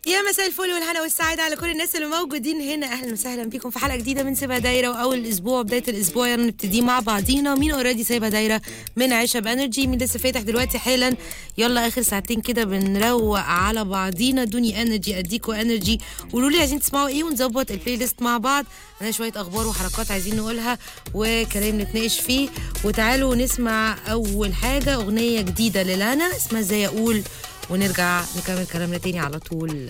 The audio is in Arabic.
يا مساء الفل والهنا والسعادة على كل الناس اللي موجودين هنا. أهلا وسهلا بكم في حلقة جديدة من سيبها دايرة، وأول أسبوع بداية الأسبوع يلا نبتدي مع بعضينا. مين اوريدي سايبها دايرة من عيشة بانرجي، مين لسه فاتح دلوقتي حالا. يلا آخر ساعتين كده بنروق على بعضينا. دوني انرجي أديكوا انرجي، قولوا لي عايزين تسمعوا إيه ونظبط البلاي ليست مع بعض. أنا شوية أخبار وحركات عايزين نقولها وكلام نتناقش فيه. وتعالوا نسمع أول حاجة أغنية جديدة للانا اسمها ازاي أقول، ونرجع نكمل كلامنا تاني على طول.